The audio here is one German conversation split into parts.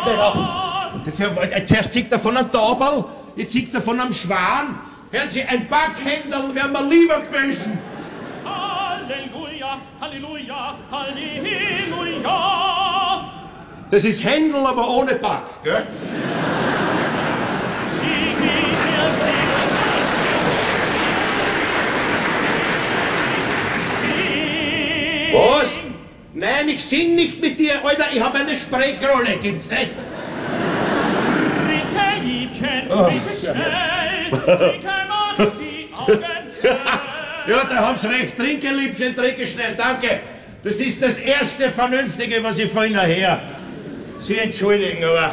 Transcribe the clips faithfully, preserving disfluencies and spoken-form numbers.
nicht auf. Das ist ja, zuerst zieht er von einem Tauberl, jetzt zieht er von einem Schwan. Hören Sie, ein Backhändel wäre mir lieber gewesen. Halleluja, Halleluja, Halleluja. Das ist Händel, aber ohne Back, gell? Was? Nein, ich sing nicht mit dir, Alter, ich habe eine Sprechrolle, gibt's nicht? Trinke, Liebchen, trinke schnell, trinke, mach die Augen schnell. Ja, da haben Sie recht, trinke, Liebchen, trinke schnell, danke. Das ist das erste Vernünftige, was ich von Ihnen her. Sie entschuldigen, aber...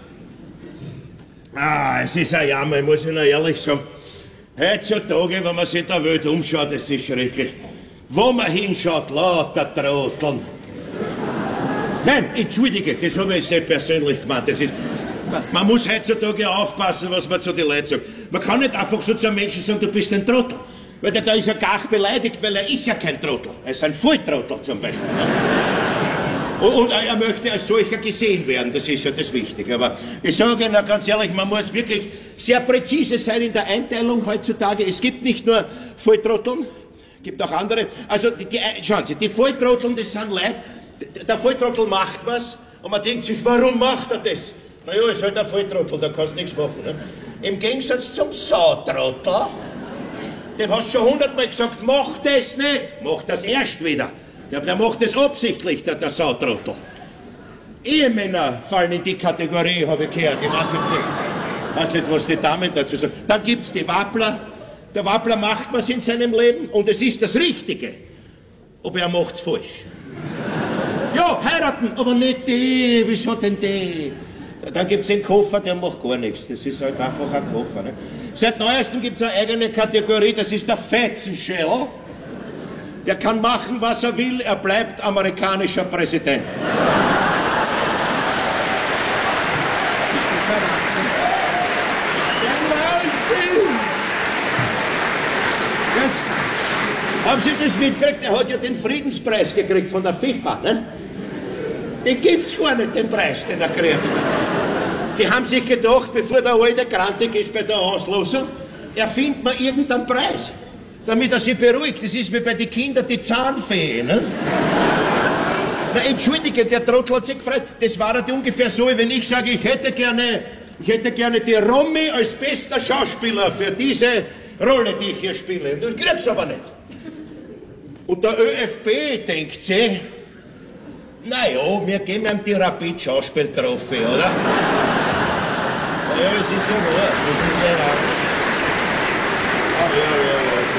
Ah, es ist ein Jammer, muss ich Ihnen ehrlich sagen. Heutzutage, wenn man sich der Welt umschaut, das ist schrecklich. Wo man hinschaut, lauter Trotteln. Nein, entschuldige, das habe ich sehr persönlich gemeint. Das ist, man, man muss heutzutage aufpassen, was man zu den Leuten sagt. Man kann nicht einfach so zu einem Menschen sagen, du bist ein Trottel. Weil der da ist ja gar nicht beleidigt, weil er ist ja kein Trottel. Er ist ein Volltrottel zum Beispiel. Und, und er möchte als solcher gesehen werden, das ist ja das Wichtige. Aber ich sage Ihnen ganz ehrlich, man muss wirklich sehr präzise sein in der Einteilung heutzutage. Es gibt nicht nur Volltrotteln, gibt auch andere. Also, die, die, schauen Sie, die Volltrotteln, das sind Leute, der Volltrottel macht was und man denkt sich, warum macht er das? Na ja, ist halt ein Volltrottel, da kannst du nichts machen. Ne? Im Gegensatz zum Sautrottel, dem hast du schon hundertmal gesagt, mach das nicht, mach das erst wieder. Ja, der macht das absichtlich, der, der Sautrottel. Ehemänner fallen in die Kategorie, habe ich gehört. Ich weiß jetzt nicht, weiß nicht, was die Damen dazu sagen. Dann gibt's die Wappler. Der Wappler macht was in seinem Leben und es ist das Richtige. Aber er macht's falsch. Ja, heiraten, aber nicht die. Wieso denn die? Dann gibt's den Koffer, der macht gar nichts. Das ist halt einfach ein Koffer. Ne? Seit neuestem gibt's eine eigene Kategorie, das ist der Fetzenschell. Der kann machen, was er will, er bleibt amerikanischer Präsident. Jetzt, haben Sie das mitgekriegt? Er hat ja den Friedenspreis gekriegt von der FIFA, ne? Den gibt's gar nicht, den Preis, den er kriegt. Die haben sich gedacht, bevor der Alte grantig ist bei der Auslosung, erfindet man irgendeinen Preis, damit er sich beruhigt. Das ist wie bei den Kindern die Zahnfee, ne? Na, entschuldige, der Trottel hat sich gefreut. Das war halt ungefähr so, wenn ich sage, ich hätte gerne, ich hätte gerne die Romy als bester Schauspieler für diese Rolle, die ich hier spiele. Und ich krieg's aber nicht. Und der ÖFB denkt sich, naja, wir geben ihm die Rapid-Schauspiel-Trophy, oder? Ja, es ist ja wahr, das ist ja wahr. Ah, ja, ja,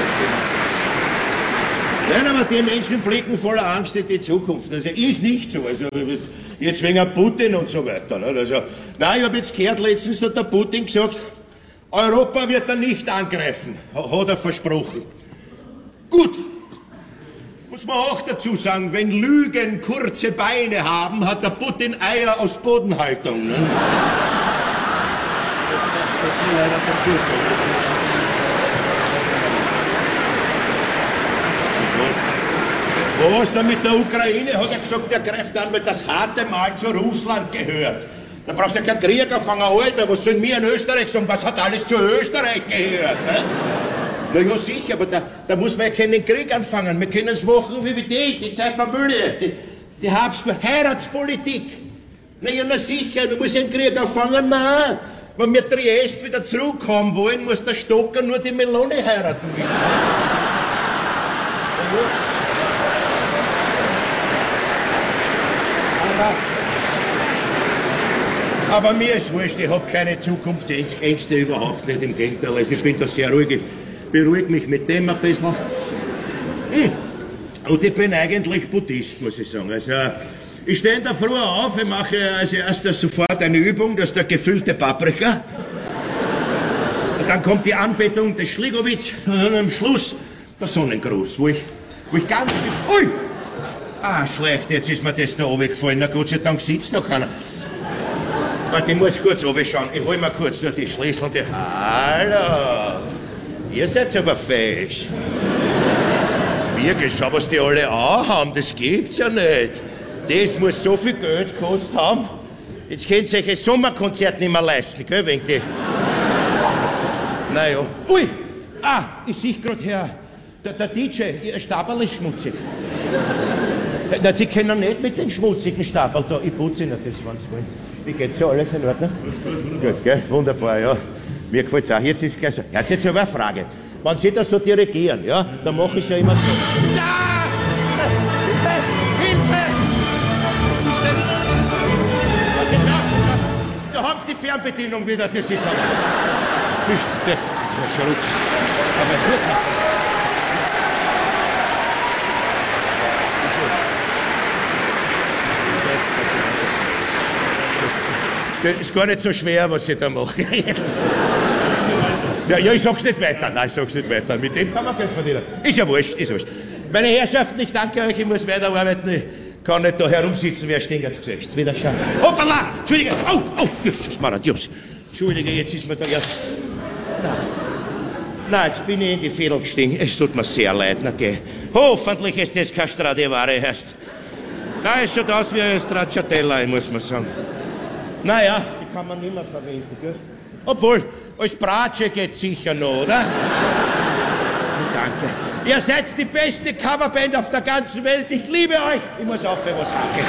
ja. Nein, aber die Menschen blicken voller Angst in die Zukunft. Also ich nicht so. Also jetzt wegen Putin und so weiter. Also, nein, ich habe jetzt gehört, letztens hat der Putin gesagt, Europa wird er nicht angreifen. Hat er versprochen. Gut. Muss man auch dazu sagen, wenn Lügen kurze Beine haben, hat der Putin Eier aus Bodenhaltung. Ne? Das muss man leider dazu sagen. Was da mit der Ukraine, hat er gesagt, der greift an, weil das harte Mal zu Russland gehört. Da brauchst du ja keinen Krieg anfangen, Alter, was sollen wir in Österreich sagen, was hat alles zu Österreich gehört? Ne? Na ja, sicher, aber da, da muss man ja keinen Krieg anfangen. Wir können es machen wie die, die zwei Familie, die, die Habsburg, Heiratspolitik. Na ja, na sicher, du musst einen Krieg anfangen, nein. Wenn wir Triest wieder zurückkommen wollen, muss der Stocker nur die Melone heiraten, wissen Sie. Aber, aber mir ist wurscht, ich habe keine Zukunftsängste überhaupt nicht, im Gegenteil. Also ich bin da sehr ruhig. Beruhigt mich mit dem ein bisschen. Hm. Und ich bin eigentlich Buddhist, muss ich sagen. Also, ich stehe in der Früh auf, ich mache als erstes sofort eine Übung, das ist der gefüllte Paprika. Und dann kommt die Anbetung des Schligowitz und dann am Schluss der Sonnengruß, wo ich, wo ich ganz... Ui! Ah, schlecht, jetzt ist mir das da runtergefallen. Na Gott sei Dank sitzt noch keiner. Warte, ich muss kurz runterschauen. Ich hol mir kurz nur die Schlüssel. Die... Hallo! Ihr seid aber fesch. Wirklich, schau, was die alle anhaben, das gibt's ja nicht. Das muss so viel Geld gekostet haben. Jetzt könnt ihr euch ein Sommerkonzert nicht mehr leisten, gell, wegen die... Naja. Ui! Ah, ich sehe gerade her. Der, der D J, Ihr Stabel ist schmutzig. Na, Sie können nicht mit den schmutzigen Stabel da. Ich putze Ihnen das, wenn Sie wollen. Wie geht's so? Alles in Ordnung? Gut, gut, gell? Wunderbar, ja. Mir gefällt's auch. Jetzt ist gleich so. Jetzt ist aber eine Frage. Wenn Sie das so dirigieren, ja, dann mache ich es ja immer so. Ja! Hilfe! Hilfe! Was ist denn? Was jetzt auf? Da haben Sie die Fernbedienung wieder. Das ist alles. Bist du... Ja, schon gut. Aber gut. Das ist gar nicht so schwer, was ich da mache. ja, ja, ich sag's nicht weiter. Nein, ich sag's nicht weiter. Mit dem kann man Geld verdienen. Ist ja wurscht, ist wurscht. Meine Herrschaften, ich danke euch, ich muss weiterarbeiten. Ich kann nicht da herumsitzen, wer stehen jetzt Gesicht. Wieder schauen. Hoppala! Entschuldige! Oh, oh! Jesus, Maradios! Entschuldige, jetzt ist mir da erst... Nein. Nein, jetzt bin ich in die Fädel gestiegen. Es tut mir sehr leid, na geh. Hoffentlich ist das kein Stradivari erst. Nein, es schaut aus wie ein Stracciatella, muss man sagen. Naja, die kann man nicht mehr verwenden, gell? Obwohl, als Bratsche geht's sicher noch, oder? Danke. Ihr seid die beste Coverband auf der ganzen Welt. Ich liebe euch. Ich muss aufhören, was hacke.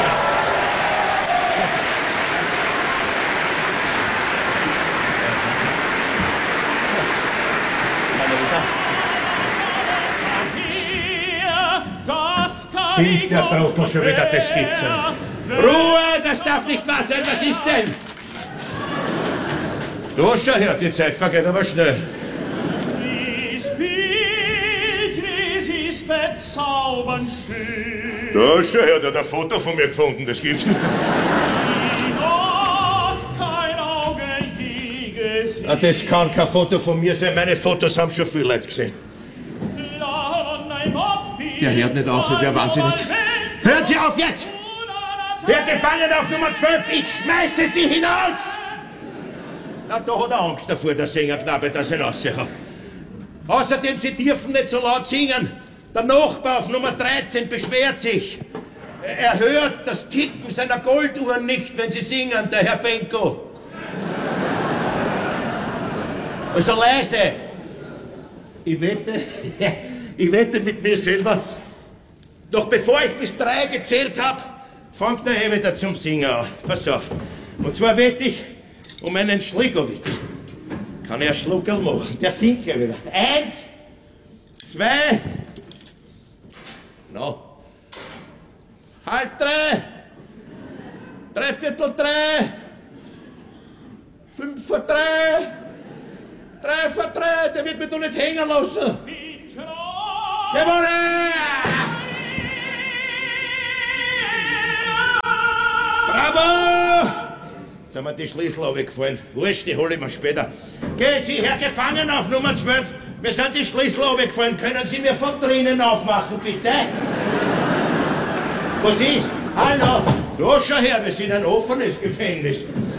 Singt der Trottel schon wieder, das gibt's ja nicht. Ruhe, das darf nicht wahr sein, was ist denn? Du schau her, die Zeit vergeht aber schnell. Dies Bild, dies ist bezaubernd schön. Du schau her, der hat ein Foto von mir gefunden, das gibt's nicht. Kein Auge je gesehen. Ah, das kann kein Foto von mir sein, meine Fotos haben schon viele Leute gesehen. Der hört nicht auf, ich wär wahnsinnig. Hören Sie auf jetzt! Wer gefangen auf Nummer zwölf, ich schmeiße Sie hinaus! Na, da hat er Angst davor, der Sängerknabe, dass er raushaut. Außerdem, Sie dürfen nicht so laut singen. Der Nachbar auf Nummer dreizehn beschwert sich. Er hört das Ticken seiner Golduhren nicht, wenn Sie singen, der Herr Benko. Also leise. Ich wette... Ich wette mit mir selber, doch bevor ich bis drei gezählt habe, fängt der Herr wieder zum Singen an. Pass auf. Und zwar wette ich um einen Schlikowitz. Kann er Schluckerl machen. Der singt gleich wieder. Eins, zwei, no. Halb drei, dreiviertel drei, fünf vor drei, drei vor drei, der wird mich doch nicht hängen lassen. Jawohl! Bravo! Jetzt haben mir die Schlüssel runtergefallen. Wurscht, die hole ich mir später. Geh Sie, Herr Gefangen auf Nummer zwölf. Mir sind die Schlüssel runtergefallen. Können Sie mir von drinnen aufmachen, bitte? Was ist? Hallo? Da schau her, wir sind ein offenes Gefängnis.